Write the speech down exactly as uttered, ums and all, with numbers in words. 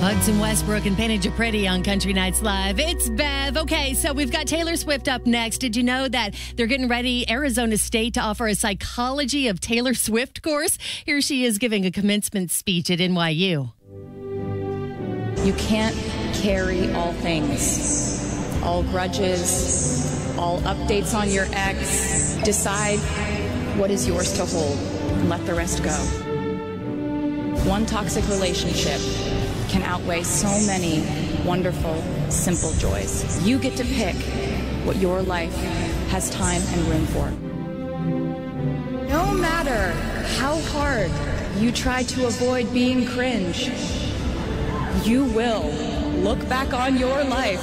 Bugs and Westbrook and Painted You Pretty on Country Nights Live. It's Bev. Okay, so we've got Taylor Swift up next. Did you know that they're getting ready, Arizona State, to offer a Psychology of Taylor Swift course? Here she is giving a commencement speech at N Y U. You can't carry all things, all grudges, all updates on your ex. Decide what is yours to hold and let the rest go. One toxic relationship can outweigh so many wonderful, simple joys. You get to pick what your life has time and room for. No matter how hard you try to avoid being cringe, you will look back on your life